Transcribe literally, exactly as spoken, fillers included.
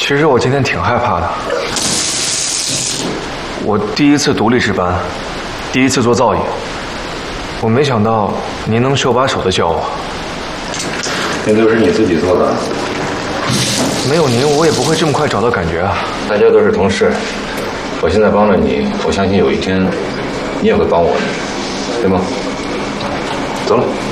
其实我今天挺害怕的。我第一次独立值班，第一次做造诣，我没想到您能手把手的教我。 那都是你自己做的。 没有您，我也不会这么快找到感觉啊。 大家都是同事，我现在帮了你，我相信有一天你也会帮我的，对吗？走了。